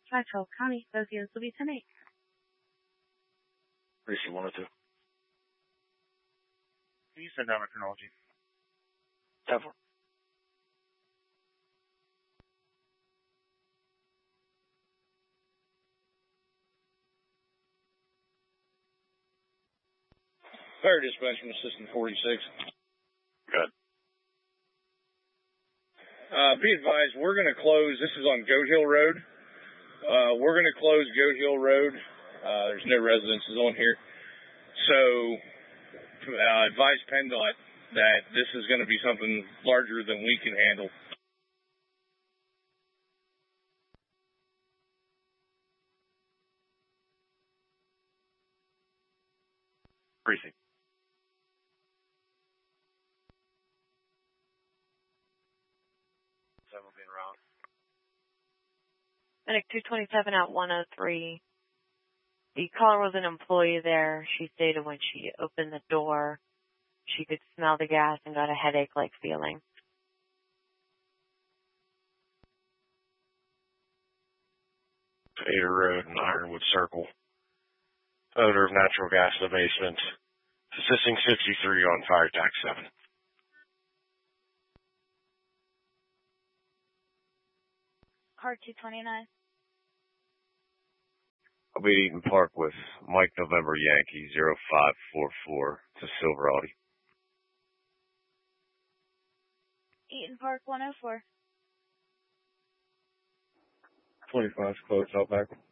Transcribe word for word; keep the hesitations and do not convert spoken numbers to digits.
Central County Associates will be tonight. Precinct one oh two. Can you send down a chronology? ten four. Fire dispatch from Assistant forty-six. Good. Uh, be advised, we're going to close. This is on Goat Hill Road. Uh, we're going to close Goat Hill Road. Uh, there's no residences on here. So, uh, advise PennDOT that this is going to be something larger than we can handle. Precinct. Seven being around. Medic two twenty-seven at one oh three. The caller was an employee there. She stated when she opened the door, she could smell the gas and got a headache-like feeling. Tater Road and Ironwood Circle. Odor of natural gas in the basement. Assisting sixty-three on fire tax seven. Car two twenty-nine. I'll be at Eaton Park with Mike November Yankee zero five four four to Silver Audi. Eaton Park one oh four. twenty-five close, Outback.